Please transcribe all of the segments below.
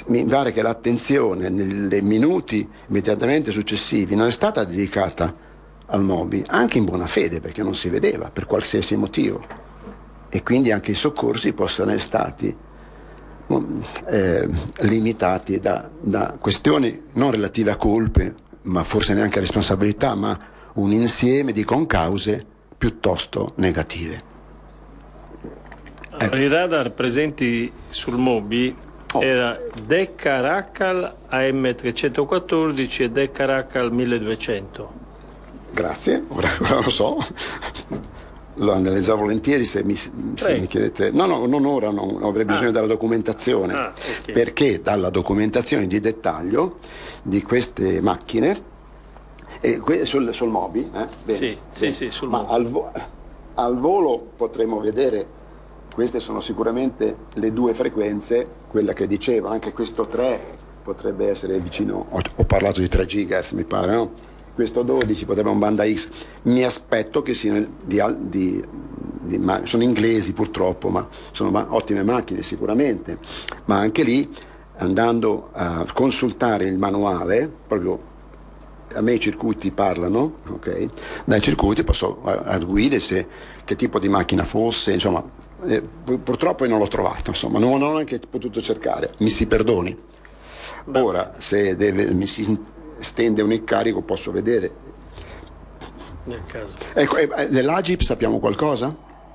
mi pare che l'attenzione nei minuti immediatamente successivi non è stata dedicata al Moby, anche in buona fede, perché non si vedeva per qualsiasi motivo, e quindi anche i soccorsi possono essere stati limitati da questioni non relative a colpe, ma forse neanche a responsabilità, ma un insieme di concause piuttosto negative. I radar presenti sul Moby era Decca Racal AM314 e Decca Racal 1200. Grazie, ora lo so, lo analizzerò volentieri se mi chiedete. No, non ora, non avrei bisogno della documentazione, okay. Perché dalla documentazione di dettaglio di queste macchine, sul Moby, sì, sul ma Moby. al volo potremo vedere. Queste sono sicuramente le due frequenze, quella che dicevo, anche questo 3 potrebbe essere vicino, ho parlato di 3 GHz mi pare, no? Questo 12 potrebbe un banda X, mi aspetto che siano sono inglesi purtroppo, ma sono ottime macchine sicuramente, ma anche lì andando a consultare il manuale, proprio a me i circuiti parlano, ok? Dai circuiti posso arguire che tipo di macchina fosse, insomma. Purtroppo io non l'ho trovato, insomma, non ho neanche potuto cercare, mi si perdoni. Ora, se mi si stende un incarico, posso vedere. Nel caso. Ecco, dell'Agip sappiamo qualcosa?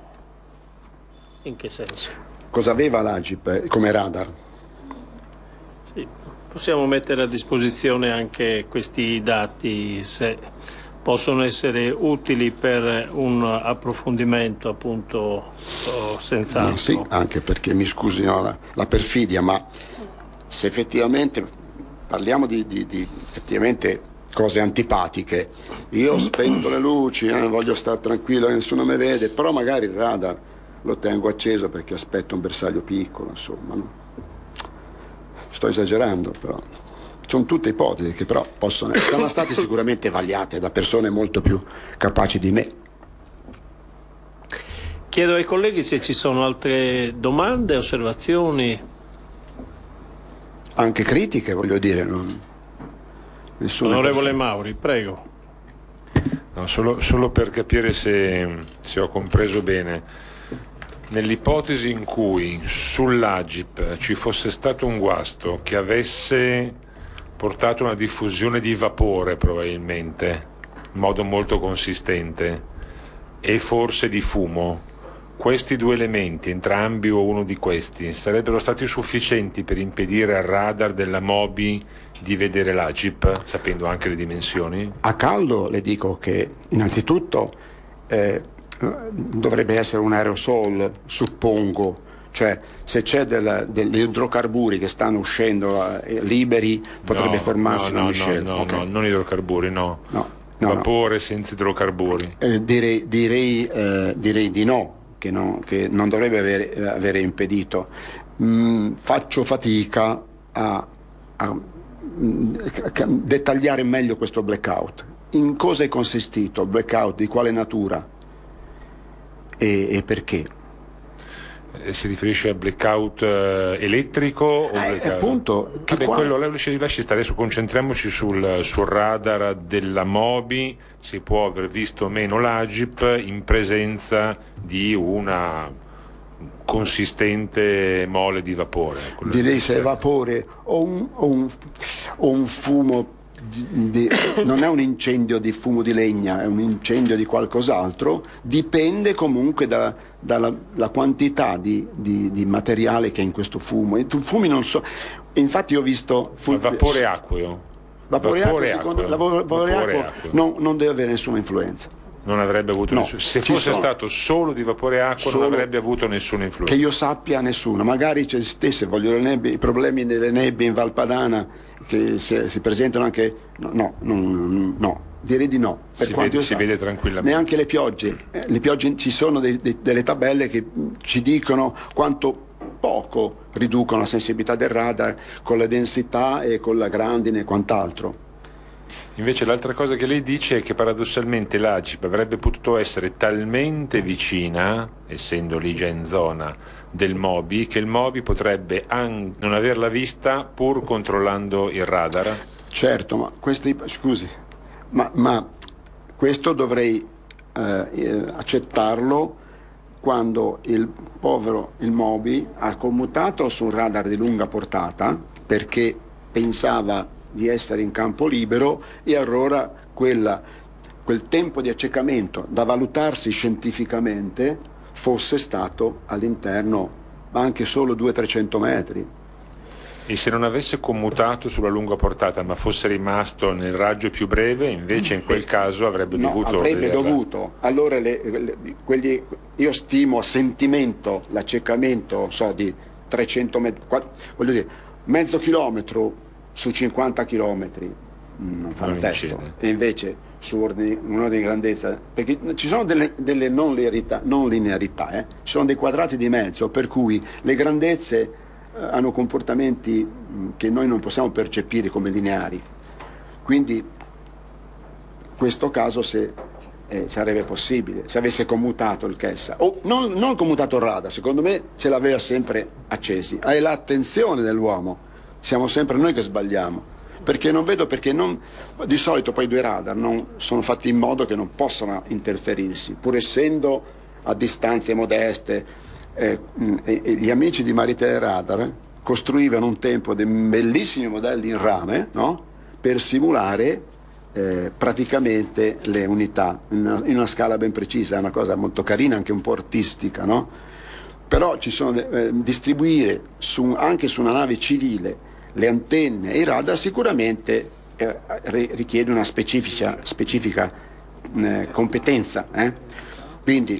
In che senso? Cosa aveva l'Agip come radar? Sì, possiamo mettere a disposizione anche questi dati se possono essere utili per un approfondimento, appunto, senz'altro. Sì, anche perché, mi scusino la perfidia, ma se effettivamente parliamo di effettivamente cose antipatiche, io spento le luci, voglio stare tranquillo, nessuno mi vede, però magari il radar lo tengo acceso perché aspetto un bersaglio piccolo, insomma, no? Sto esagerando, però sono tutte ipotesi che però sono state sicuramente vagliate da persone molto più capaci di me. Chiedo ai colleghi se ci sono altre domande, osservazioni. Anche critiche, voglio dire. Onorevole Mauri, prego. No, solo per capire se ho compreso bene. Nell'ipotesi in cui sull'Agip ci fosse stato un guasto che avesse portato una diffusione di vapore probabilmente in modo molto consistente e forse di fumo, questi due elementi, entrambi o uno di questi, sarebbero stati sufficienti per impedire al radar della Moby di vedere l'Agip, sapendo anche le dimensioni? A caldo le dico che innanzitutto dovrebbe essere un aerosol, suppongo. Cioè, se c'è degli idrocarburi che stanno uscendo liberi, potrebbe formarsi una miscela. No, non idrocarburi, no. Vapore senza idrocarburi. Direi di no, che non dovrebbe avere impedito. Faccio fatica a dettagliare meglio questo blackout. In cosa è consistito il blackout, di quale natura e perché? Si riferisce al blackout elettrico o blackout? Appunto, quello lasci stare, concentriamoci sul radar della Moby. Si può aver visto o meno l'Agip in presenza di una consistente mole di vapore. Direi se è vapore o un fumo non è un incendio di fumo di legna, è un incendio di qualcos'altro, dipende comunque dalla quantità di materiale che è in questo fumo. I fumi non so, infatti ho visto vapore acqueo. Vapore acqueo non deve avere nessuna influenza. Non avrebbe avuto nessuno. Se fosse stato solo di vapore acqua non avrebbe avuto nessuna influenza. Che io sappia nessuno. Magari c'è stesse, i problemi delle nebbie in Valpadana che si presentano anche. No, direi di no. Si vede tranquillamente. Neanche le piogge ci sono delle tabelle che ci dicono quanto poco riducono la sensibilità del radar con la densità e con la grandine e quant'altro. Invece l'altra cosa che lei dice è che paradossalmente l'Agip avrebbe potuto essere talmente vicina, essendo lì già in zona del Moby, che il Moby potrebbe non averla vista pur controllando il radar. Certo, ma scusi, ma questo dovrei accettarlo quando il Moby ha commutato su un radar di lunga portata perché pensava di essere in campo libero, e allora quel tempo di accecamento da valutarsi scientificamente fosse stato all'interno anche solo 200-300 metri. E se non avesse commutato sulla lunga portata ma fosse rimasto nel raggio più breve, invece in quel caso avrebbe dovuto dovuto. Allora io stimo a sentimento l'accecamento di 300 metri, voglio dire, mezzo chilometro su 50 chilometri non fa un testo, e invece su un ordine di grandezza, perché ci sono delle non linearità, ci sono dei quadrati di mezzo per cui le grandezze hanno comportamenti che noi non possiamo percepire come lineari, quindi in questo caso sarebbe possibile se avesse commutato il Kessa, o non commutato il radar, secondo me ce l'aveva sempre accesi. È l'attenzione dell'uomo, siamo sempre noi che sbagliamo, perché non vedo di solito poi i due radar non sono fatti in modo che non possano interferirsi, pur essendo a distanze modeste. Gli amici di Maritele Radar costruivano un tempo dei bellissimi modelli in rame, no? Per simulare praticamente le unità in una scala ben precisa. È una cosa molto carina, anche un po' artistica, no? Però distribuire anche su una nave civile le antenne e i radar sicuramente richiede una specifica competenza, quindi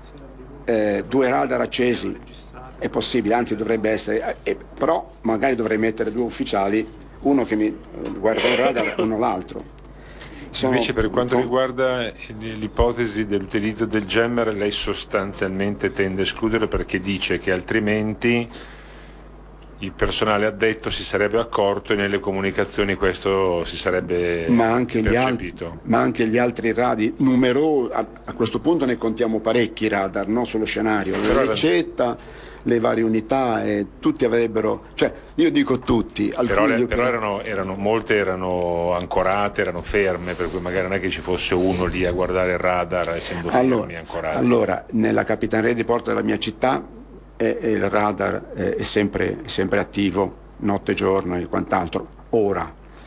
due radar accesi è possibile, anzi dovrebbe essere, però magari dovrei mettere due ufficiali, uno che mi guarda il radar e uno l'altro. Invece per quanto riguarda l'ipotesi dell'utilizzo del jammer, lei sostanzialmente tende a escludere, perché dice che altrimenti il personale addetto si sarebbe accorto e nelle comunicazioni questo si sarebbe percepito. Ma anche gli altri radar, a questo punto ne contiamo parecchi radar, non sullo scenario, la ricetta, le varie unità, e tutti avrebbero, io dico tutti, molte erano ancorate, erano ferme, per cui magari non è che ci fosse uno lì a guardare il radar essendo fermi, ancorati. Allora, nella capitaneria di porto della mia città il radar è sempre attivo, notte e giorno e quant'altro. Ora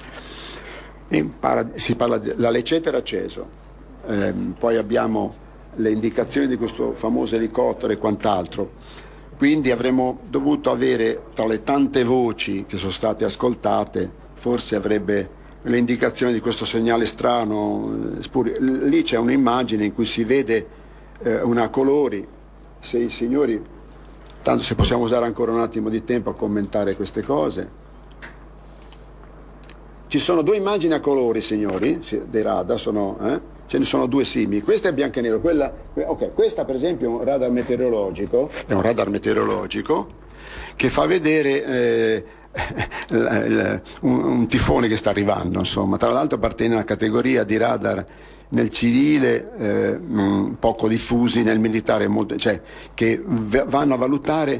si parla la Lecce era acceso, poi abbiamo le indicazioni di questo famoso elicottero e quant'altro, quindi avremmo dovuto avere, tra le tante voci che sono state ascoltate, forse avrebbe le indicazioni di questo segnale strano. Lì c'è un'immagine in cui si vede una colori. Se i signori, tanto se possiamo usare ancora un attimo di tempo a commentare queste cose. Ci sono due immagini a colori, signori, dei radar, ce ne sono due simili. Questa è bianca e nero, questa per esempio è un radar meteorologico, che fa vedere un tifone che sta arrivando, insomma. Tra l'altro appartiene alla categoria di radar nel civile poco diffusi, nel militare che vanno a valutare,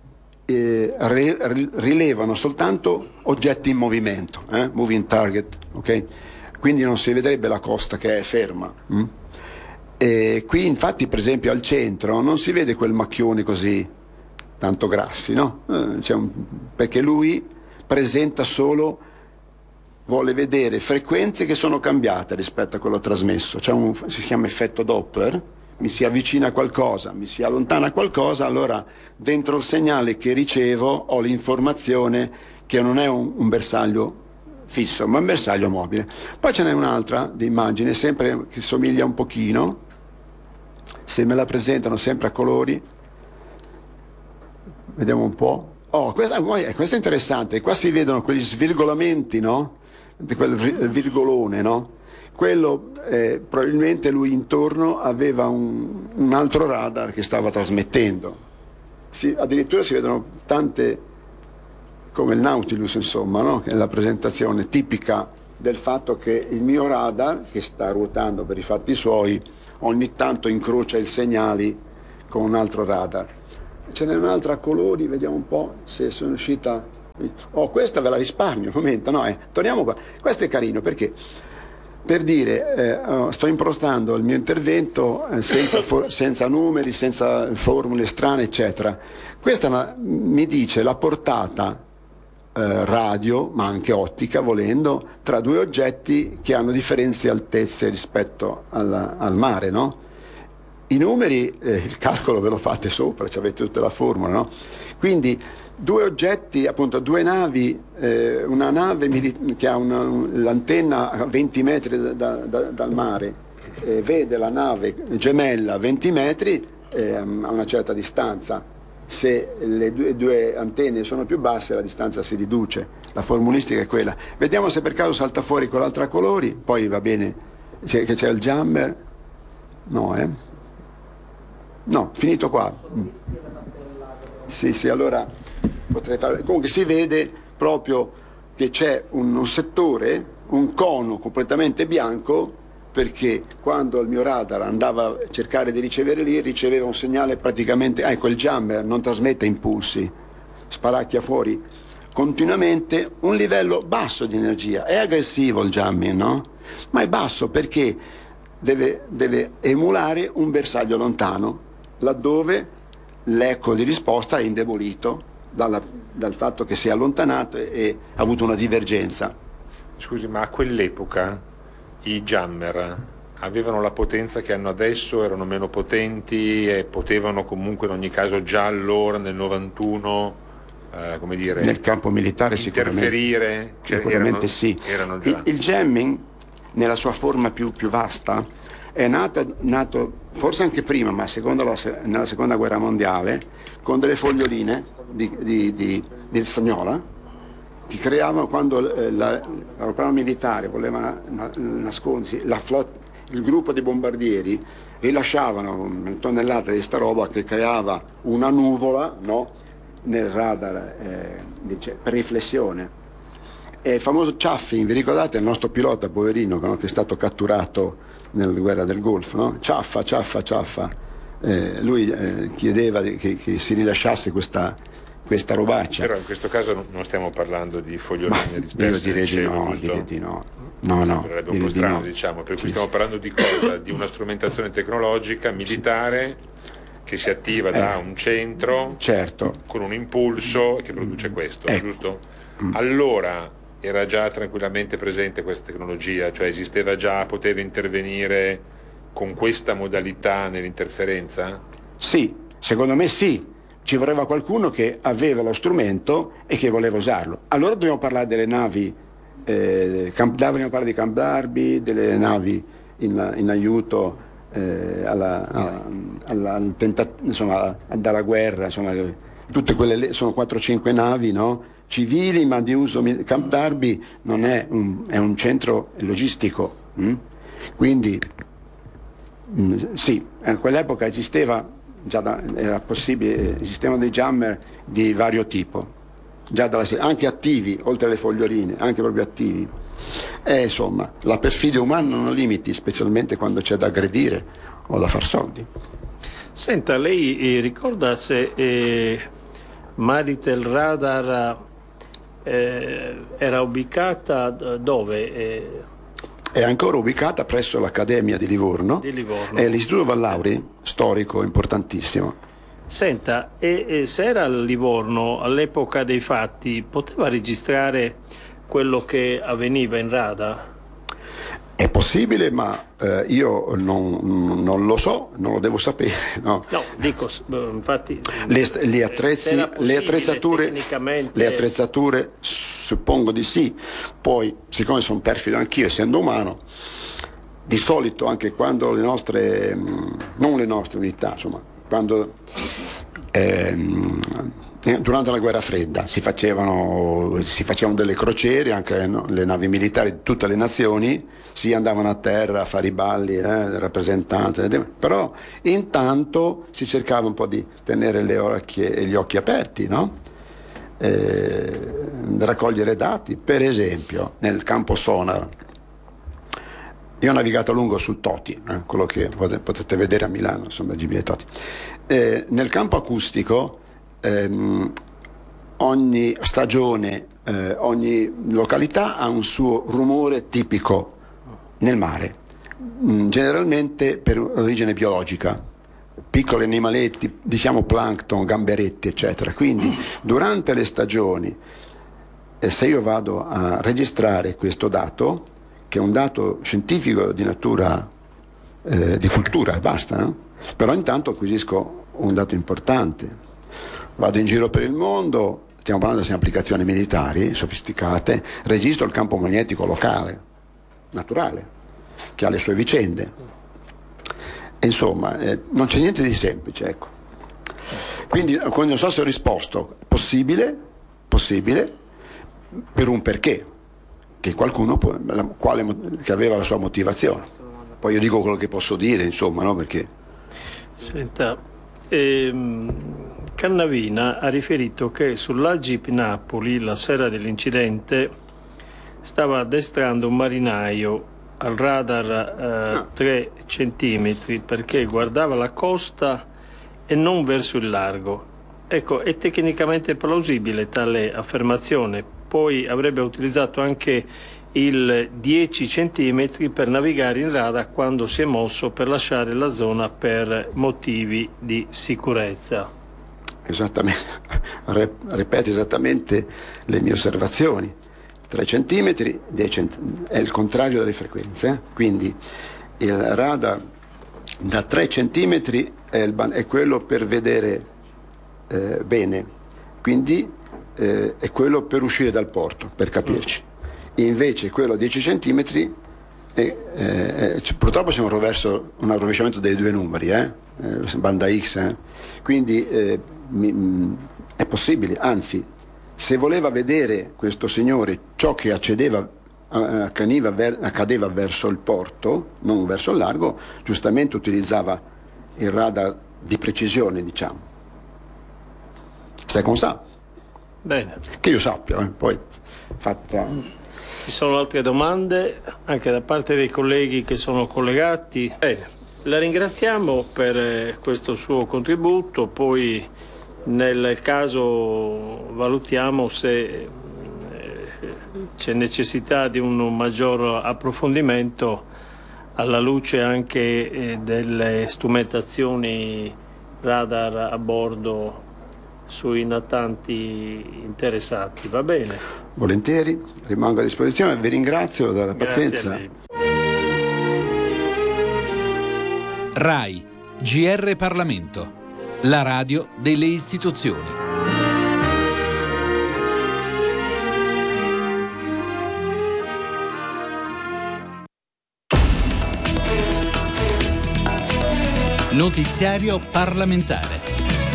rilevano soltanto oggetti in movimento, moving target, ok? Quindi non si vedrebbe la costa che è ferma. E qui infatti per esempio al centro non si vede quel macchione così tanto grassi, no? Perché lui presenta vuole vedere frequenze che sono cambiate rispetto a quello trasmesso. Si chiama effetto Doppler, mi si avvicina a qualcosa, mi si allontana qualcosa, allora dentro il segnale che ricevo ho l'informazione che non è un bersaglio fisso, ma un bersaglio mobile. Poi ce n'è un'altra di immagine, sempre che somiglia un pochino, se me la presentano sempre a colori, vediamo un po'. Questa è interessante, qua si vedono quegli svirgolamenti, no? Quel virgolone, no? Quello probabilmente lui intorno aveva un altro radar che stava trasmettendo. Addirittura si vedono tante, come il Nautilus, insomma, no? Che è la presentazione tipica del fatto che il mio radar, che sta ruotando per i fatti suoi, ogni tanto incrocia i segnali con un altro radar. Ce n'è un'altra a colori, vediamo un po' se sono riuscita. Oh, questa ve la risparmio, un momento, no, torniamo qua. Questo è carino perché, per dire, sto impostando il mio intervento senza numeri, senza formule strane, eccetera. Questa mi dice la portata radio, ma anche ottica, volendo, tra due oggetti che hanno differenti altezze rispetto al mare, no? I numeri, il calcolo ve lo fate sopra, avete tutta la formula, no? Quindi due oggetti, appunto due navi, una nave che ha l'antenna a 20 metri dal mare, vede la nave gemella a 20 metri a una certa distanza. Se le due antenne sono più basse la distanza si riduce, la formulistica è quella. Vediamo se per caso salta fuori con l'altra colori, poi va bene che c'è il jammer. No, finito qua. Sì, allora potrei fare. Comunque si vede proprio che c'è un settore, un cono completamente bianco, perché quando il mio radar andava a cercare di ricevere lì, riceveva un segnale praticamente, ecco, il jammer non trasmette impulsi, sparacchia fuori continuamente un livello basso di energia. È aggressivo il jamming, no? Ma è basso perché deve emulare un bersaglio lontano, laddove l'eco di risposta è indebolito dal fatto che si è allontanato e ha avuto una divergenza. Scusi, ma a quell'epoca i jammer avevano la potenza che hanno adesso, erano meno potenti e potevano comunque in ogni caso già allora nel 91 come dire, nel campo militare interferire? Sicuramente sì. Erano già. Il jamming nella sua forma più vasta è nato forse anche prima, ma nella seconda guerra mondiale, con delle foglioline di stagnola che creavano, quando l'aeroplano militare voleva nascondersi, il gruppo di bombardieri rilasciavano una tonnellata di sta roba che creava una nuvola, no, nel radar per riflessione. E il famoso Chaffin, vi ricordate il nostro pilota poverino, no, che è stato catturato nella guerra del Golfo, no? Ciaffa. Lui chiedeva che si rilasciasse questa robaccia. Però in questo caso non stiamo parlando di foglioline disperse. Io direi di no. Sarebbe un po' strano, diciamo, per cui stiamo parlando di cosa? Di una strumentazione tecnologica militare che si attiva da un centro, certo, con un impulso che produce questo, giusto? Allora era già tranquillamente presente questa tecnologia, cioè esisteva già, poteva intervenire con questa modalità nell'interferenza? Sì, secondo me sì. Ci voleva qualcuno che aveva lo strumento e che voleva usarlo. Allora dobbiamo parlare delle navi, dobbiamo parlare di Camp Darby, delle navi in aiuto dalla guerra, insomma, tutte quelle sono 4-5 navi, no? Civili, ma di uso. Camp Darby non è un centro logistico, quindi sì, a quell'epoca era possibile, esistevano dei jammer di vario tipo, anche attivi, oltre alle foglioline, anche proprio attivi. Insomma, la perfidia umana non ha limiti, specialmente quando c'è da aggredire o da far soldi. Senta, lei ricorda se Maritel Radar era ubicata dove? È ancora ubicata presso l'Accademia di Livorno. È l'Istituto Vallauri, storico, importantissimo. Senta, se era a Livorno all'epoca dei fatti, poteva registrare quello che avveniva in radar? È possibile, ma io non lo so, non lo devo sapere. No, dico, infatti... Le attrezzature suppongo di sì. Poi, siccome sono perfido anch'io, essendo umano, di solito anche quando non le nostre unità, insomma, quando durante la guerra fredda si facevano delle crociere, anche le navi militari di tutte le nazioni si andavano a terra a fare i balli, rappresentanti, però intanto si cercava un po' di tenere le orecchie e gli occhi aperti, no? raccogliere dati, per esempio nel campo sonar. Io ho navigato a lungo sul Toti, quello che potete vedere a Milano, insomma, Gibile Toti. Nel campo acustico ogni stagione, ogni località ha un suo rumore tipico nel mare, generalmente per origine biologica, piccoli animaletti, diciamo plancton, gamberetti, eccetera. Quindi durante le stagioni, se io vado a registrare questo dato, che è un dato scientifico di natura di cultura e basta, no? Però intanto acquisisco un dato importante. Vado in giro per il mondo, stiamo parlando di applicazioni militari sofisticate, registro il campo magnetico locale, naturale, che ha le sue vicende. E insomma, non c'è niente di semplice, ecco. Quindi non so se ho risposto, possibile, per un perché, che qualcuno che aveva la sua motivazione. Poi io dico quello che posso dire, insomma, no? Perché... Senta, Cannavina ha riferito che sull'Agip Napoli, la sera dell'incidente, stava addestrando un marinaio al radar 3 centimetri perché guardava la costa e non verso il largo. Ecco, è tecnicamente plausibile tale affermazione? Poi avrebbe utilizzato anche il 10 centimetri per navigare in radar quando si è mosso per lasciare la zona per motivi di sicurezza. Esattamente, ripete esattamente le mie osservazioni. 3 centimetri è il contrario delle frequenze, quindi il radar da 3 centimetri è quello per vedere bene, quindi è quello per uscire dal porto, per capirci. Invece quello a 10 centimetri purtroppo c'è un rovesciamento dei due numeri, banda X, quindi è possibile, anzi, se voleva vedere questo signore ciò che accadeva verso il porto, non verso il largo, giustamente utilizzava il radar di precisione, diciamo. Second sa. Bene. Che io sappia, poi fatta... Ci sono altre domande anche da parte dei colleghi che sono collegati. Bene, la ringraziamo per questo suo contributo, poi nel caso valutiamo se c'è necessità di un maggior approfondimento alla luce anche delle strumentazioni radar a bordo sui natanti interessati. Va bene? Volentieri, rimango a disposizione, vi ringrazio della pazienza. RAI, GR Parlamento, la radio delle istituzioni. Notiziario parlamentare.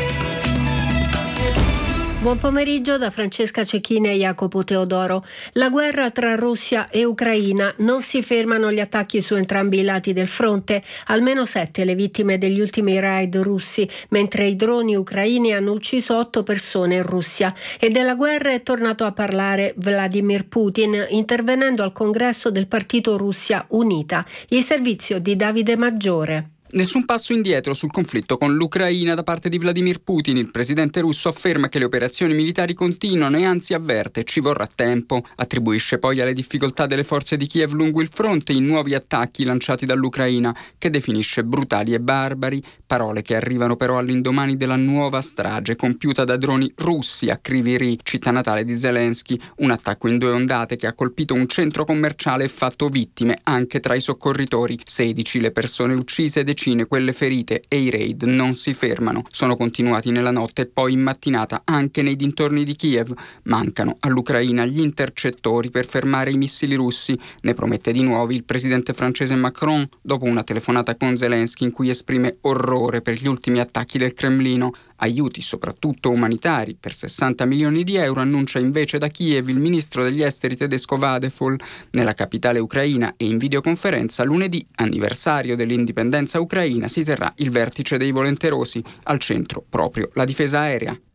Buon pomeriggio da Francesca Cecchini e Jacopo Teodoro. La guerra tra Russia e Ucraina, non si fermano gli attacchi su entrambi i lati del fronte, almeno 7 le vittime degli ultimi raid russi, mentre i droni ucraini hanno ucciso 8 persone in Russia. E della guerra è tornato a parlare Vladimir Putin, intervenendo al congresso del partito Russia Unita. Il servizio di Davide Maggiore. Nessun passo indietro sul conflitto con l'Ucraina da parte di Vladimir Putin. Il presidente russo afferma che le operazioni militari continuano e anzi avverte ci vorrà tempo. Attribuisce poi alle difficoltà delle forze di Kiev lungo il fronte i nuovi attacchi lanciati dall'Ucraina, che definisce brutali e barbari, parole che arrivano però all'indomani della nuova strage compiuta da droni russi a Kryvyi Rih, città natale di Zelensky, un attacco in 2 ondate che ha colpito un centro commerciale e fatto vittime anche tra i soccorritori. 16 le persone uccise, decine quelle ferite, e i raid non si fermano. Sono continuati nella notte e poi in mattinata anche nei dintorni di Kiev. Mancano all'Ucraina gli intercettori per fermare i missili russi. Ne promette di nuovo il presidente francese Macron dopo una telefonata con Zelensky in cui esprime orrore per gli ultimi attacchi del Cremlino. Aiuti soprattutto umanitari per 60 milioni di euro annuncia invece da Kiev il ministro degli esteri tedesco Vadefol. Nella capitale ucraina e in videoconferenza lunedì, anniversario dell'indipendenza ucraina, si terrà il vertice dei volenterosi, al centro proprio la difesa aerea.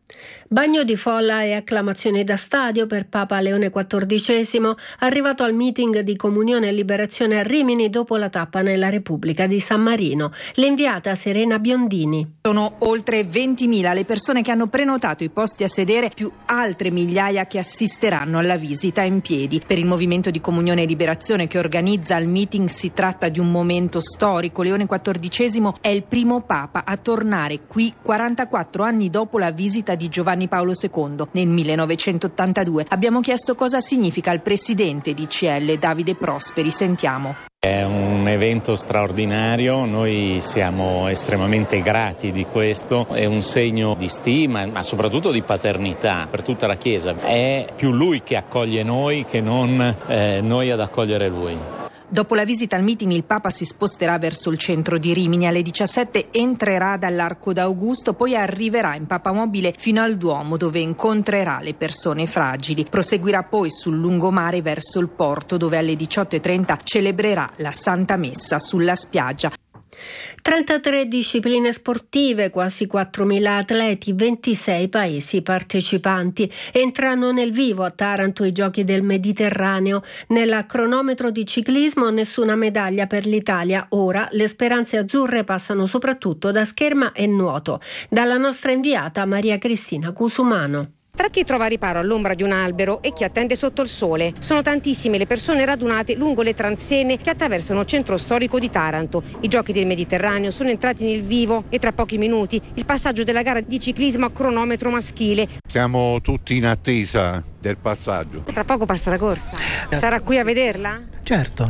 Bagno di folla e acclamazioni da stadio per Papa Leone XIV, arrivato al meeting di Comunione e Liberazione a Rimini dopo la tappa nella Repubblica di San Marino. L'inviata Serena Biondini. Sono oltre 20.000 le persone che hanno prenotato i posti a sedere, più altre migliaia che assisteranno alla visita in piedi. Per il Movimento di Comunione e Liberazione che organizza il meeting si tratta di un momento storico. Leone XIV è il primo Papa a tornare qui 44 anni dopo la visita di Giovanni Paolo II nel 1982. Abbiamo chiesto cosa significa al presidente di CL, Davide Prosperi. Sentiamo. È un evento straordinario, noi siamo estremamente grati di questo, è un segno di stima ma soprattutto di paternità per tutta la Chiesa. È più lui che accoglie noi che non noi ad accogliere lui. Dopo la visita al meeting il Papa si sposterà verso il centro di Rimini. Alle 17 entrerà dall'Arco d'Augusto, poi arriverà in papamobile fino al Duomo dove incontrerà le persone fragili. Proseguirà poi sul lungomare verso il porto dove alle 18:30 celebrerà la Santa Messa sulla spiaggia. 33 discipline sportive, quasi 4.000 atleti, 26 paesi partecipanti. Entrano nel vivo a Taranto i Giochi del Mediterraneo. Nel cronometro di ciclismo nessuna medaglia per l'Italia. Ora le speranze azzurre passano soprattutto da scherma e nuoto. Dalla nostra inviata Maria Cristina Cusumano. Tra chi trova riparo all'ombra di un albero e chi attende sotto il sole. Sono tantissime le persone radunate lungo le transenne che attraversano il centro storico di Taranto. I Giochi del Mediterraneo sono entrati nel vivo e tra pochi minuti il passaggio della gara di ciclismo a cronometro maschile. Siamo tutti in attesa del passaggio. Tra poco passa la corsa. Sarà qui a vederla? Certo.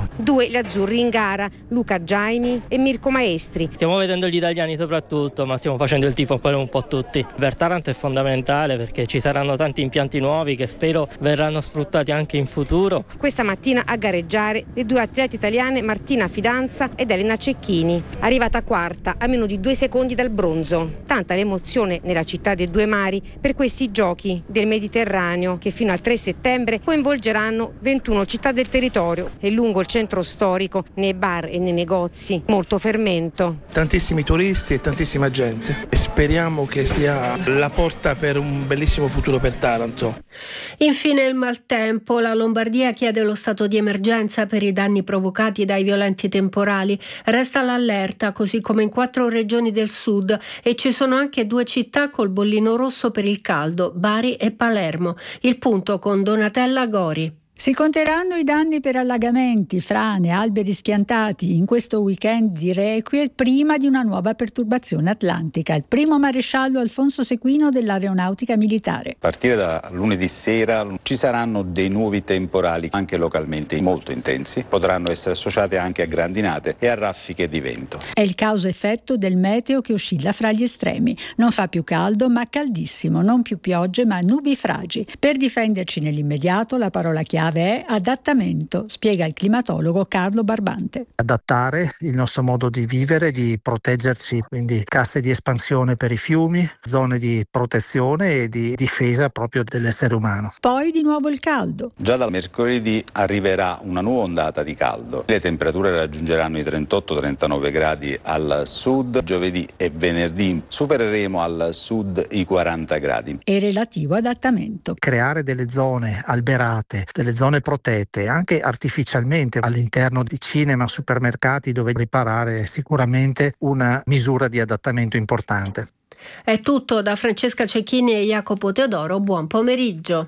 2 gli azzurri in gara, Luca Giaimi e Mirko Maestri. Stiamo vedendo gli italiani soprattutto, ma stiamo facendo il tifo per un po' tutti. Per Taranto è fondamentale perché ci saranno tanti impianti nuovi che spero verranno sfruttati anche in futuro. Questa mattina a gareggiare le 2 atlete italiane Martina Fidanza ed Elena Cecchini, arrivata quarta a meno di 2 secondi dal bronzo. Tanta l'emozione nella città dei due mari per questi Giochi del Mediterraneo che fino al 3 settembre coinvolgeranno 21 città del territorio e lungo il centro storico, nei bar e nei negozi, molto fermento. Tantissimi turisti e tantissima gente. E speriamo che sia la porta per un bellissimo futuro per Taranto. Infine il maltempo. La Lombardia chiede lo stato di emergenza per i danni provocati dai violenti temporali. Resta l'allerta, così come in 4 regioni del sud, e ci sono anche 2 città col bollino rosso per il caldo, Bari e Palermo. Il punto con Donatella Gori. Si conteranno i danni per allagamenti, frane, alberi schiantati in questo weekend di requie prima di una nuova perturbazione atlantica. Il primo maresciallo Alfonso Sequino dell'Aeronautica Militare. A partire da lunedì sera ci saranno dei nuovi temporali anche localmente molto intensi. Potranno essere associati anche a grandinate e a raffiche di vento. È il causa-effetto del meteo che oscilla fra gli estremi. Non fa più caldo ma caldissimo, non più piogge ma nubi fragi. Per difenderci nell'immediato la parola chiave è adattamento, spiega il climatologo Carlo Barbante. Adattare il nostro modo di vivere, di proteggerci, quindi casse di espansione per i fiumi, zone di protezione e di difesa proprio dell'essere umano. Poi di nuovo il caldo. Già dal mercoledì arriverà una nuova ondata di caldo. Le temperature raggiungeranno i 38-39 gradi al sud. Giovedì e venerdì supereremo al sud i 40 gradi. E relativo adattamento. Creare delle zone alberate, delle zone protette, anche artificialmente all'interno di cinema, supermercati, dove riparare è sicuramente una misura di adattamento importante. È tutto da Francesca Cecchini e Jacopo Teodoro. Buon pomeriggio.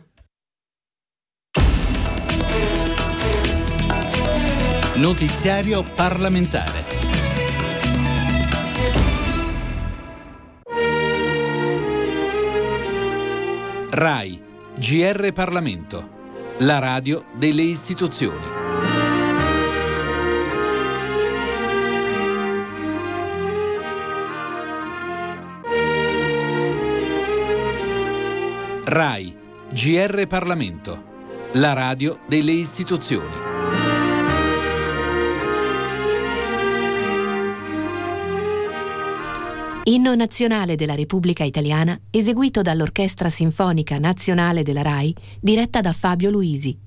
Notiziario parlamentare. RAI, GR Parlamento, la radio delle istituzioni. RAI, GR Parlamento, la radio delle istituzioni. Inno nazionale della Repubblica Italiana, eseguito dall'Orchestra Sinfonica Nazionale della RAI, diretta da Fabio Luisi.